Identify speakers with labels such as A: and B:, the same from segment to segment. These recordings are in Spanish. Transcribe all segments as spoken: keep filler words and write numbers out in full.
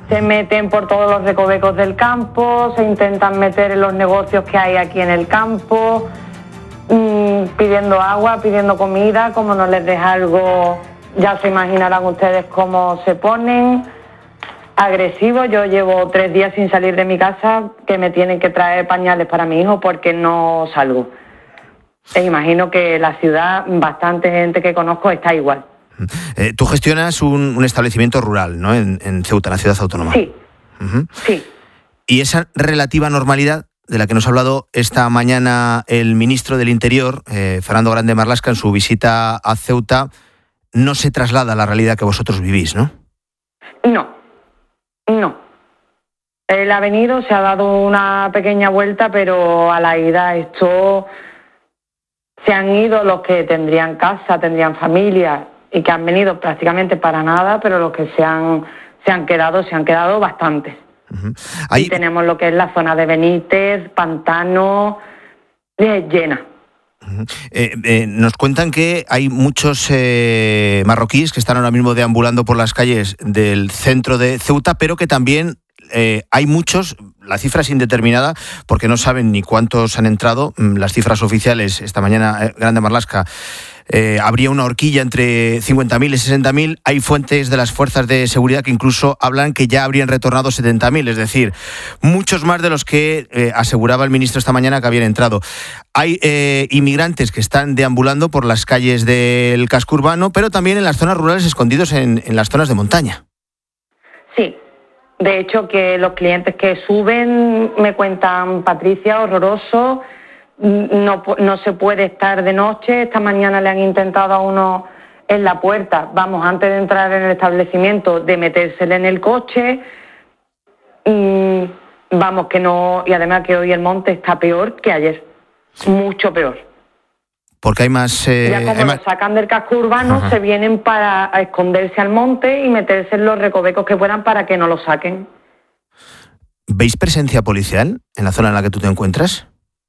A: Se meten por todos los recovecos del campo, se intentan meter en los negocios que hay aquí en el campo, mmm, pidiendo agua, pidiendo comida. Como no les deja algo, ya se imaginarán ustedes cómo se ponen. Agresivos. Yo llevo tres días sin salir de mi casa, que me tienen que traer pañales para mi hijo porque no salgo. E imagino que la ciudad, bastante gente que conozco está igual.
B: Eh, tú gestionas un, un establecimiento rural, ¿no? En, en Ceuta, en la ciudad autónoma.
A: Sí,
B: uh-huh.
A: sí.
B: Y esa relativa normalidad de la que nos ha hablado esta mañana el ministro del Interior, eh, Fernando Grande Marlaska, en su visita a Ceuta, no se traslada a la realidad que vosotros vivís, ¿no?
A: No, no. Él ha venido, se ha dado una pequeña vuelta, pero a la ida esto se han ido los que tendrían casa, tendrían familia, y que han venido prácticamente para nada, pero los que se han se han quedado, se han quedado bastantes. Uh-huh. Ahí... Y tenemos lo que es la zona de Benítez, Pantano, eh, llena.
B: Uh-huh. Eh, eh, nos cuentan que hay muchos eh, marroquíes que están ahora mismo deambulando por las calles del centro de Ceuta, pero que también eh, hay muchos, la cifra es indeterminada porque no saben ni cuántos han entrado. Las cifras oficiales, esta mañana eh, Grande Marlaska, Eh, habría una horquilla entre cincuenta mil y sesenta mil. Hay fuentes de las fuerzas de seguridad que incluso hablan que ya habrían retornado setenta mil, es decir, muchos más de los que eh, aseguraba el ministro esta mañana que habían entrado. Hay eh, inmigrantes que están deambulando por las calles del casco urbano, pero también en las zonas rurales, escondidos en, en las zonas de montaña.
A: Sí, de hecho que los clientes que suben me cuentan, Patricia, horroroso. No, no se puede estar de noche. Esta mañana le han intentado a uno en la puerta, vamos, antes de entrar en el establecimiento, de metérsele en el coche. Y, vamos, que no. Y además que hoy el monte está peor que ayer. Mucho peor.
B: Porque hay más... Eh,
A: ya como
B: más...
A: lo sacan del casco urbano, ajá, se vienen para a esconderse al monte y meterse en los recovecos que puedan para que no lo saquen.
B: ¿Veis presencia policial en la zona en la que tú te encuentras?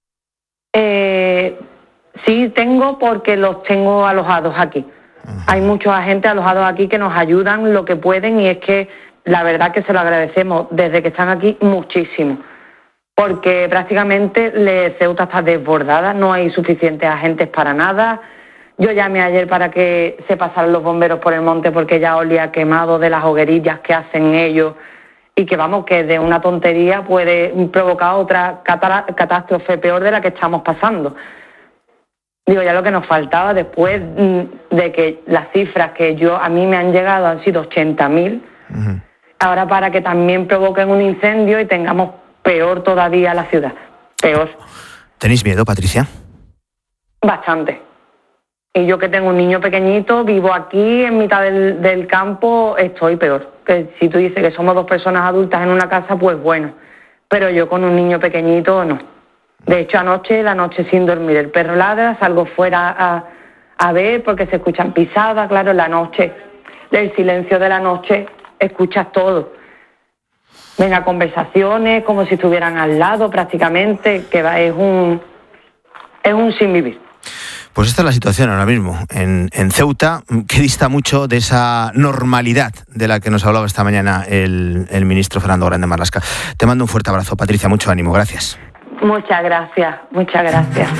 A: Eh, sí, tengo, porque los tengo alojados aquí. Uh-huh. Hay muchos agentes alojados aquí que nos ayudan lo que pueden, y es que la verdad que se lo agradecemos desde que están aquí muchísimo, porque prácticamente le, Ceuta está desbordada, no hay suficientes agentes para nada. Yo llamé ayer para que se pasaran los bomberos por el monte porque ya olía quemado de las hoguerillas que hacen ellos. Y que vamos, que de una tontería puede provocar otra catástrofe peor de la que estamos pasando. Digo, ya lo que nos faltaba después de que las cifras que yo a mí me han llegado han sido ochenta mil, uh-huh, ahora para que también provoquen un incendio y tengamos peor todavía la ciudad. Peor.
B: ¿Tenéis miedo, Patricia?
A: Bastante. Y yo que tengo un niño pequeñito, vivo aquí en mitad del, del campo, estoy peor. Que si tú dices que somos dos personas adultas en una casa, pues bueno. Pero yo con un niño pequeñito, no. De hecho, anoche, la noche sin dormir, el perro ladra, salgo fuera a, a ver porque se escuchan pisadas, claro, la noche, el silencio de la noche, escuchas todo. Venga, conversaciones como si estuvieran al lado prácticamente, que va, es un, es un sin vivir.
B: Pues esta es la situación ahora mismo en, en Ceuta, que dista mucho de esa normalidad de la que nos hablaba esta mañana el, el ministro Fernando Grande Marlaska. Te mando un fuerte abrazo, Patricia, mucho ánimo, gracias.
A: Muchas gracias, muchas gracias.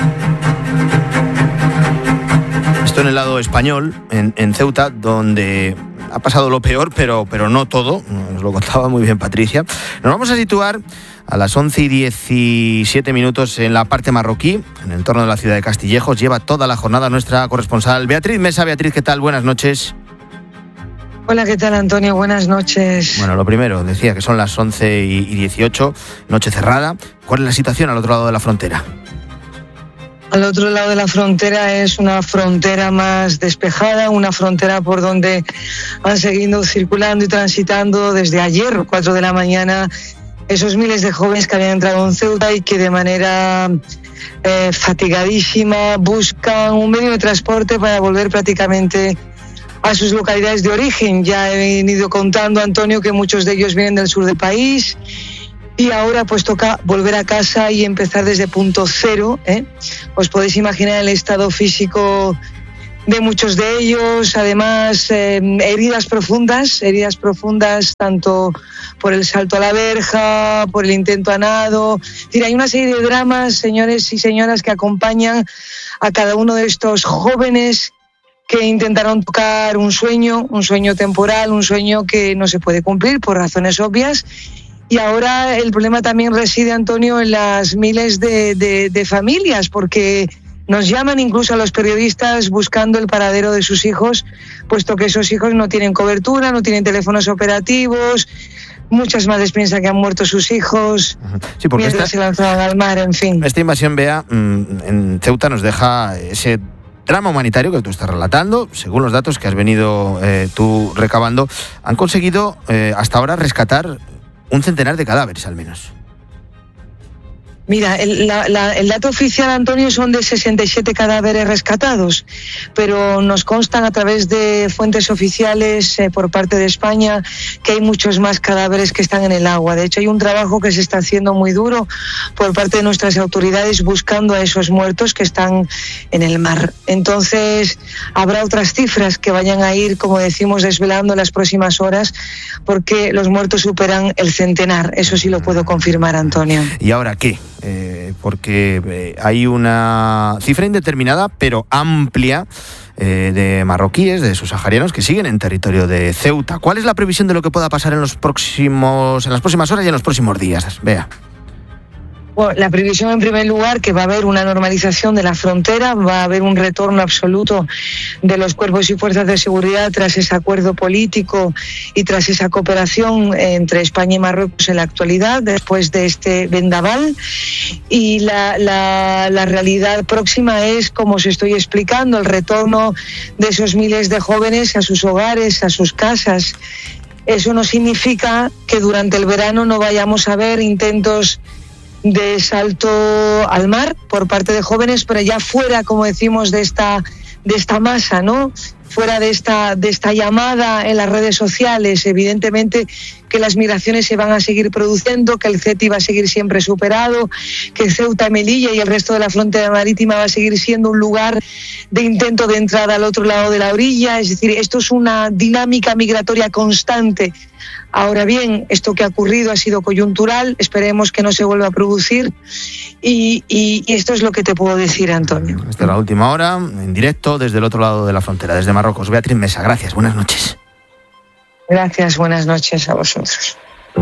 B: Esto en el lado español, en, en Ceuta, donde ha pasado lo peor, pero, pero no todo, nos lo contaba muy bien Patricia. Nos vamos a situar a las once y diecisiete minutos en la parte marroquí, en el entorno de la ciudad de Castillejos. Lleva toda la jornada nuestra corresponsal Beatriz Mesa. Beatriz, ¿qué tal? Buenas noches.
C: Hola, ¿qué tal, Antonio? Buenas noches.
B: Bueno, lo primero, decía que son las once y dieciocho, noche cerrada. ¿Cuál es la situación al otro lado de la frontera?
C: Al otro lado de la frontera es una frontera más despejada, una frontera por donde han seguido circulando y transitando desde ayer, cuatro de la mañana, esos miles de jóvenes que habían entrado en Ceuta y que de manera eh, fatigadísima buscan un medio de transporte para volver prácticamente a sus localidades de origen. Ya he venido contando, Antonio, que muchos de ellos vienen del sur del país y ahora pues toca volver a casa y empezar desde punto cero, ¿eh? Os podéis imaginar el estado físico de muchos de ellos, además eh, heridas profundas, heridas profundas tanto por el salto a la verja, por el intento a nado. Es decir, hay una serie de dramas, señores y señoras, que acompañan a cada uno de estos jóvenes que intentaron tocar un sueño, un sueño temporal, un sueño que no se puede cumplir por razones obvias. Y ahora el problema también reside, Antonio, en las miles de, de, de familias, porque nos llaman incluso a los periodistas buscando el paradero de sus hijos, puesto que esos hijos no tienen cobertura, no tienen teléfonos operativos. Muchas madres piensan que han muerto sus hijos, sí, porque mientras esta, se lanzaban al mar, en fin.
B: Esta invasión, Bea, en Ceuta nos deja ese drama humanitario que tú estás relatando. Según los datos que has venido eh, tú recabando, han conseguido eh, hasta ahora rescatar un centenar de cadáveres, al menos.
C: Mira, el, la, la, el dato oficial, Antonio, son de sesenta y siete cadáveres rescatados, pero nos constan a través de fuentes oficiales eh, por parte de España que hay muchos más cadáveres que están en el agua. De hecho, hay un trabajo que se está haciendo muy duro por parte de nuestras autoridades buscando a esos muertos que están en el mar. Entonces, habrá otras cifras que vayan a ir, como decimos, desvelando en las próximas horas, porque los muertos superan el centenar. Eso sí lo puedo confirmar, Antonio.
B: ¿Y ahora qué? Eh, porque eh, hay una cifra indeterminada pero amplia eh, de marroquíes, de subsaharianos que siguen en territorio de Ceuta. ¿Cuál es la previsión de lo que pueda pasar en los próximos, en las próximas horas y en los próximos días? Vea.
C: Bueno, la previsión, en primer lugar, que va a haber una normalización de la frontera, va a haber un retorno absoluto de los cuerpos y fuerzas de seguridad tras ese acuerdo político y tras esa cooperación entre España y Marruecos en la actualidad, después de este vendaval. Y la, la, la realidad próxima es, como os estoy explicando, el retorno de esos miles de jóvenes a sus hogares, a sus casas. Eso no significa que durante el verano no vayamos a ver intentos de salto al mar por parte de jóvenes, pero ya fuera, como decimos, de esta de esta masa, ¿no? Fuera de esta de esta llamada en las redes sociales. Evidentemente que las migraciones se van a seguir produciendo, que el CETI va a seguir siempre superado, que Ceuta, Melilla y el resto de la frontera marítima va a seguir siendo un lugar de intento de entrada al otro lado de la orilla. Es decir, esto es una dinámica migratoria constante. Ahora bien, esto que ha ocurrido ha sido coyuntural, esperemos que no se vuelva a producir y, y, y esto es lo que te puedo decir, Antonio.
B: Esta es la última hora, en directo desde el otro lado de la frontera, desde Marruecos. Beatriz Mesa, gracias, buenas noches.
C: Gracias, buenas noches a vosotros.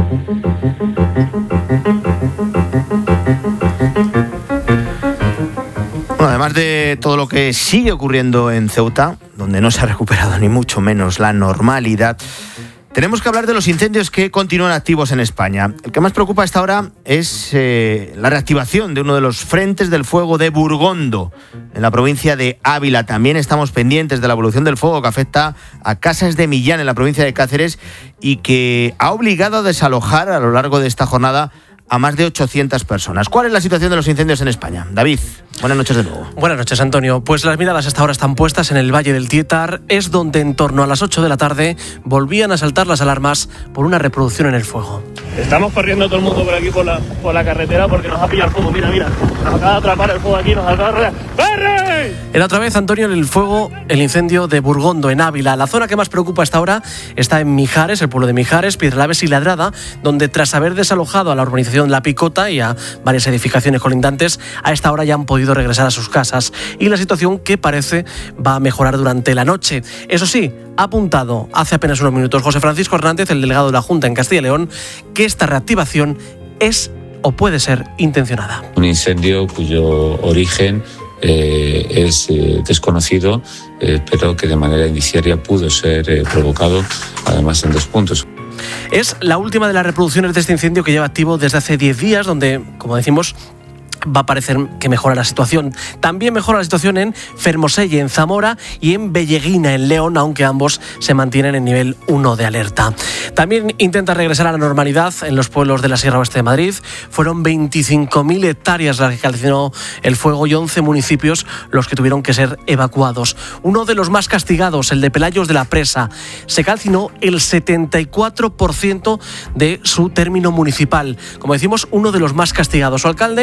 B: Bueno, además de todo lo que sigue ocurriendo en Ceuta, donde no se ha recuperado ni mucho menos la normalidad, tenemos que hablar de los incendios que continúan activos en España. El que más preocupa a esta hora es eh, la reactivación de uno de los frentes del fuego de Burgondo, en la provincia de Ávila. También estamos pendientes de la evolución del fuego que afecta a Casas de Millán, en la provincia de Cáceres, y que ha obligado a desalojar a lo largo de esta jornada a más de ochocientas personas. ¿Cuál es la situación de los incendios en España? David, buenas noches de nuevo.
D: Buenas noches, Antonio. Pues las miradas hasta ahora están puestas en el Valle del Tietar. Es donde en torno a las ocho de la tarde volvían a saltar las alarmas por una reproducción en el fuego.
E: Estamos corriendo todo el mundo por aquí por la, por la carretera porque nos ha pillado el fuego. Mira, mira, nos acaba de atrapar el fuego aquí, nos acaba de rodear. ¡Corre!
D: Era otra vez, Antonio, el fuego, el incendio de Burgondo, en Ávila. La zona que más preocupa hasta ahora está en Mijares, el pueblo de Mijares, Piedralaves y Ladrada, donde tras haber desalojado a la urbanización La Picota y a varias edificaciones colindantes, a esta hora ya han podido regresar a sus casas. Y la situación, que parece, va a mejorar durante la noche. Eso sí, ha apuntado hace apenas unos minutos José Francisco Hernández, el delegado de la Junta en Castilla y León, que esta reactivación es o puede ser intencionada.
F: Un incendio cuyo origen eh, es eh, desconocido, eh, pero que de manera indiciaria pudo ser eh, provocado, además, en dos puntos.
D: Es la última de las reproducciones de este incendio que lleva activo desde hace diez días, donde, como decimos, va a parecer que mejora la situación. También mejora la situación en Fermoselle, en Zamora, y en Belleguina, en León, aunque ambos se mantienen en nivel uno de alerta. También intenta regresar a la normalidad en los pueblos de la Sierra Oeste de Madrid. Fueron veinticinco mil hectáreas las que calcinó el fuego y once municipios los que tuvieron que ser evacuados. Uno de los más castigados, el de Pelayos de la Presa, se calcinó el setenta y cuatro por ciento de su término municipal. Como decimos, uno de los más castigados. Su alcalde, Antonio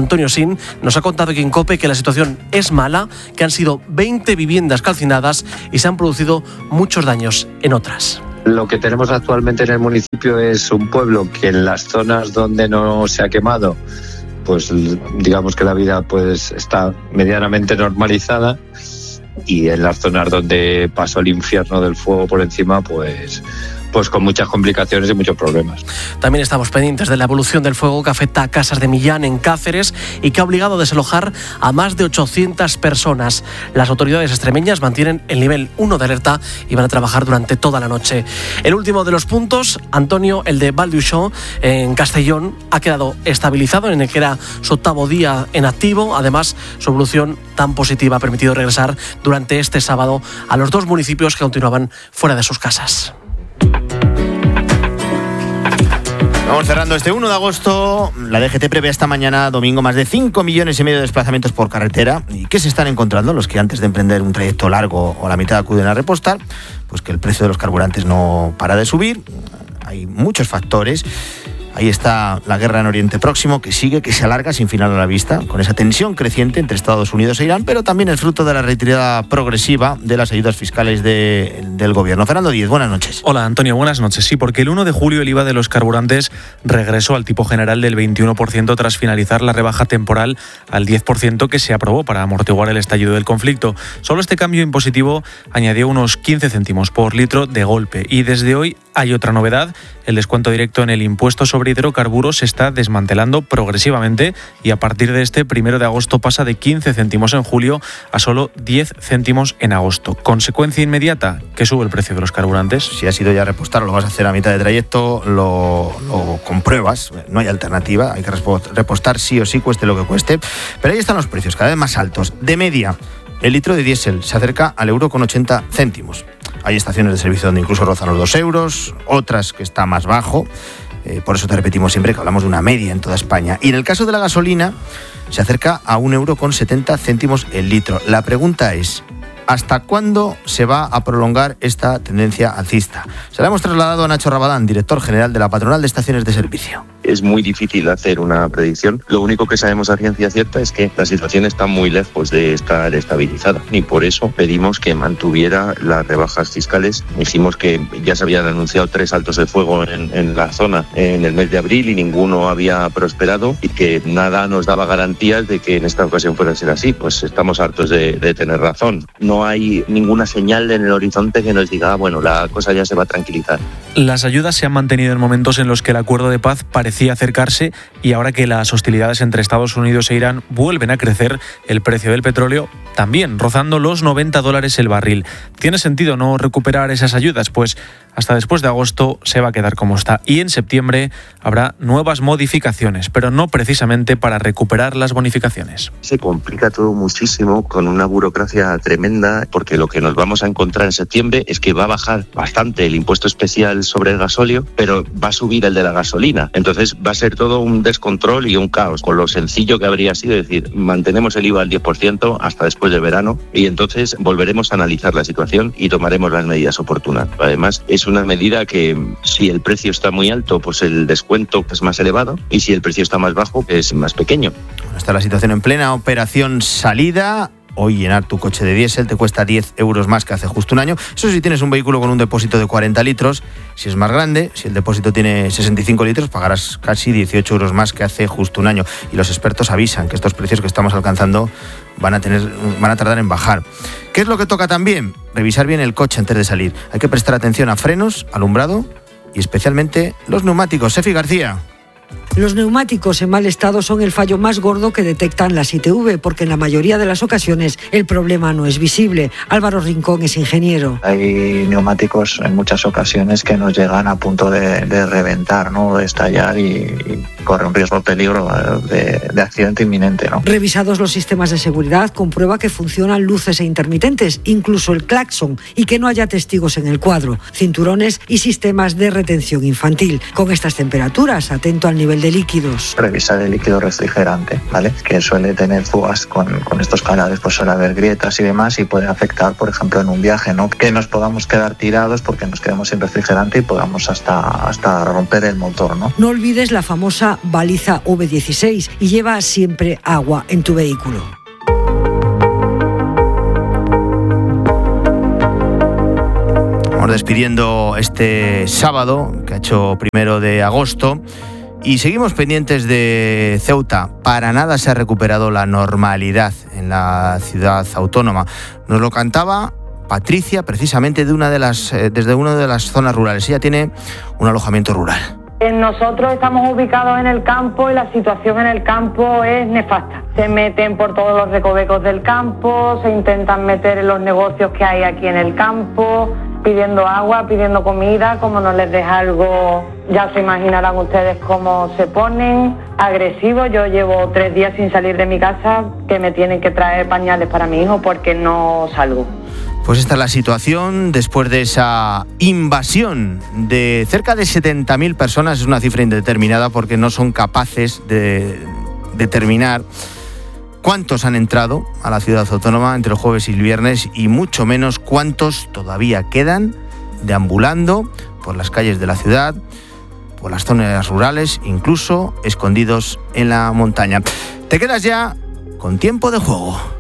D: Antonio Sin, nos ha contado aquí en COPE que la situación es mala, que han sido veinte viviendas calcinadas y se han producido muchos daños en otras.
G: Lo que tenemos actualmente en el municipio es un pueblo que en las zonas donde no se ha quemado, pues digamos que la vida pues está medianamente normalizada, y en las zonas donde pasó el infierno del fuego por encima, pues pues con muchas complicaciones y muchos problemas.
D: También estamos pendientes de la evolución del fuego que afecta a Casas de Millán en Cáceres y que ha obligado a desalojar a más de ochocientas personas. Las autoridades extremeñas mantienen el nivel uno de alerta y van a trabajar durante toda la noche. El último de los puntos, Antonio, el de Valduixó, en Castellón, ha quedado estabilizado en el que era su octavo día en activo. Además, su evolución tan positiva ha permitido regresar durante este sábado a los dos municipios que continuaban fuera de sus casas.
B: Vamos cerrando este uno de agosto. La D G T prevé esta mañana, domingo, más de cinco millones y medio de desplazamientos por carretera. ¿Y qué se están encontrando los que antes de emprender un trayecto largo o la mitad acuden a repostar? Pues que el precio de los carburantes no para de subir. Hay muchos factores. Ahí está la guerra en Oriente Próximo, que sigue, que se alarga sin final a la vista, con esa tensión creciente entre Estados Unidos e Irán, pero también el fruto de la retirada progresiva de las ayudas fiscales de, del gobierno. Fernando Díez, buenas noches.
H: Hola, Antonio, buenas noches. Sí, porque el uno de julio el I V A de los carburantes regresó al tipo general del veintiuno por ciento tras finalizar la rebaja temporal al diez por ciento que se aprobó para amortiguar el estallido del conflicto. Solo este cambio impositivo añadió unos quince céntimos por litro de golpe. Y desde hoy hay otra novedad. El descuento directo en el impuesto sobre hidrocarburos se está desmantelando progresivamente y a partir de este primero de agosto pasa de quince céntimos en julio a solo diez céntimos en agosto. Consecuencia inmediata, que sube el precio de los carburantes.
B: Si has ido ya a repostar o lo vas a hacer a mitad de trayecto, lo, lo compruebas, no hay alternativa, hay que repostar sí o sí, cueste lo que cueste. Pero ahí están los precios, cada vez más altos. De media, el litro de diésel se acerca al euro con ochenta céntimos. Hay estaciones de servicio donde incluso rozan los dos euros, otras que está más bajo. Eh, por eso te repetimos siempre que hablamos de una media en toda España. Y en el caso de la gasolina, se acerca a un euro con setenta céntimos el litro. La pregunta es, ¿hasta cuándo se va a prolongar esta tendencia alcista? Se la hemos trasladado a Nacho Rabadán, director general de la Patronal de Estaciones de Servicio.
I: Es muy difícil hacer una predicción. Lo único que sabemos a ciencia cierta es que la situación está muy lejos de estar estabilizada y por eso pedimos que mantuviera las rebajas fiscales. Dijimos que ya se habían anunciado tres altos de fuego en, en la zona en el mes de abril y ninguno había prosperado y que nada nos daba garantías de que en esta ocasión fuera a ser así. Pues estamos hartos de, de tener razón. No hay ninguna señal en el horizonte que nos diga, ah, bueno, la cosa ya se va a tranquilizar.
H: Las ayudas se han mantenido en momentos en los que el acuerdo de paz parece acercarse y ahora que las hostilidades entre Estados Unidos e Irán vuelven a crecer, el precio del petróleo también, rozando los noventa dólares el barril. ¿Tiene sentido no recuperar esas ayudas? Pues hasta después de agosto se va a quedar como está y en septiembre habrá nuevas modificaciones, pero no precisamente para recuperar las bonificaciones.
I: Se complica todo muchísimo con una burocracia tremenda porque lo que nos vamos a encontrar en septiembre es que va a bajar bastante el impuesto especial sobre el gasóleo, pero va a subir el de la gasolina. Entonces va a ser todo un descontrol y un caos, con lo sencillo que habría sido decir, mantenemos el I V A al diez por ciento hasta después del verano y entonces volveremos a analizar la situación y tomaremos las medidas oportunas. Además, es una medida que si el precio está muy alto, pues el descuento es más elevado y si el precio está más bajo, es más pequeño.
B: Bueno, está la situación en plena operación salida. Hoy llenar tu coche de diésel te cuesta diez euros más que hace justo un año. Eso si tienes un vehículo con un depósito de cuarenta litros. Si es más grande, si el depósito tiene sesenta y cinco litros, pagarás casi dieciocho euros más que hace justo un año. Y los expertos avisan que estos precios que estamos alcanzando van a, tener, van a tardar en bajar. ¿Qué es lo que toca también? Revisar bien el coche antes de salir. Hay que prestar atención a frenos, alumbrado y especialmente los neumáticos. Sefi García.
J: Los neumáticos en mal estado son el fallo más gordo que detectan las I T V, porque en la mayoría de las ocasiones el problema no es visible. Álvaro Rincón es ingeniero.
K: Hay neumáticos en muchas ocasiones que nos llegan a punto de, de reventar, ¿no? de estallar y, y corre un riesgo peligro de, de accidente inminente, ¿no?
J: Revisados los sistemas de seguridad, comprueba que funcionan luces e intermitentes, incluso el claxon, y que no haya testigos en el cuadro, cinturones y sistemas de retención infantil. Con estas temperaturas, atento al nivel de líquidos.
K: Revisar el líquido refrigerante, ¿vale? Que suele tener fugas con, con estos canales, pues suele haber grietas y demás y puede afectar, por ejemplo, en un viaje, ¿no? Que nos podamos quedar tirados porque nos quedamos sin refrigerante y podamos hasta, hasta romper el motor, ¿no?
J: No olvides la famosa una baliza U V dieciséis y lleva siempre agua en tu vehículo.
B: Vamos despidiendo este sábado, que ha hecho primero de agosto, y seguimos pendientes de Ceuta. Para nada se ha recuperado la normalidad en la ciudad autónoma. Nos lo cantaba Patricia, precisamente de una de las, eh, desde una de las zonas rurales. Ella tiene un alojamiento rural.
A: Nosotros estamos ubicados en el campo y la situación en el campo es nefasta. Se meten por todos los recovecos del campo, se intentan meter en los negocios que hay aquí en el campo, pidiendo agua, pidiendo comida. Como no les deja algo, ya se imaginarán ustedes cómo se ponen agresivos. Yo llevo tres días sin salir de mi casa, que me tienen que traer pañales para mi hijo porque no salgo.
B: Pues esta es la situación después de esa invasión de cerca de setenta mil personas. Es una cifra indeterminada porque no son capaces de determinar cuántos han entrado a la ciudad autónoma entre el jueves y el viernes, y mucho menos cuántos todavía quedan deambulando por las calles de la ciudad, por las zonas rurales, incluso escondidos en la montaña. Te quedas ya con tiempo de juego.